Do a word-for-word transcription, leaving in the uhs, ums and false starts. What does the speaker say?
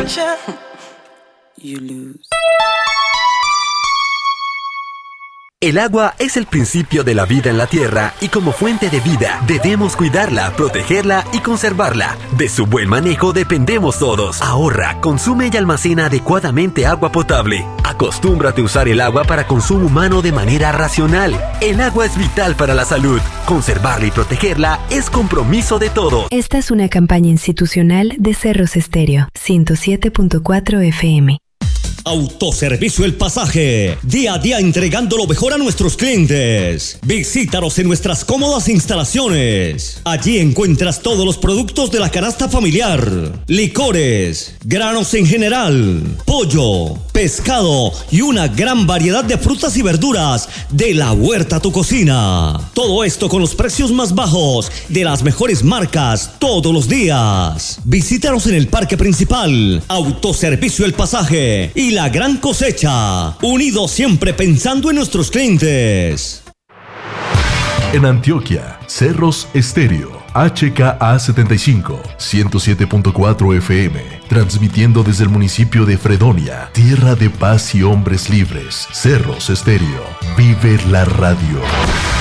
ya, you lose. El agua es el principio de la vida en la tierra y como fuente de vida debemos cuidarla, protegerla y conservarla. De su buen manejo dependemos todos. Ahorra, consume y almacena adecuadamente agua potable. Acostúmbrate a usar el agua para consumo humano de manera racional. El agua es vital para la salud. Conservarla y protegerla es compromiso de todos. Esta es una campaña institucional de Cerros Estéreo, ciento siete punto cuatro F M. Autoservicio El Pasaje, día a día entregando lo mejor a nuestros clientes. Visítanos en nuestras cómodas instalaciones. Allí encuentras todos los productos de la canasta familiar, licores, granos en general, pollo, pescado y una gran variedad de frutas y verduras de la huerta a tu cocina. Todo esto con los precios más bajos de las mejores marcas todos los días. Visítanos en el parque principal. Autoservicio El Pasaje y La Gran Cosecha, unidos siempre pensando en nuestros clientes. En Antioquia, Cerros Estéreo, H K A setenta y cinco, ciento siete punto cuatro F M, transmitiendo desde el municipio de Fredonia, tierra de paz y hombres libres. Cerros Estéreo, vive la radio.